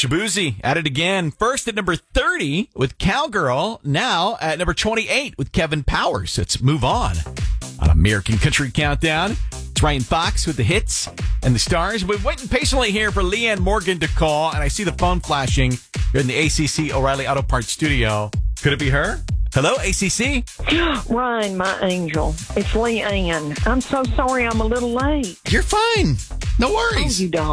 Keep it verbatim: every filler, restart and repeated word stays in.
Shabuzi at it again. First at number thirty with Cowgirl. Now at number twenty-eight with Kevin Powers. Let's move on. On American Country Countdown, it's Ryan Fox with the hits and the stars. We're waiting patiently here for Leanne Morgan to call, and I see the phone flashing here in the A C C O'Reilly Auto Parts studio. Could it be her? Hello, A C C? Ryan, my angel. It's Leanne. I'm so sorry I'm a little late. You're fine. No Oh, worries. you don't.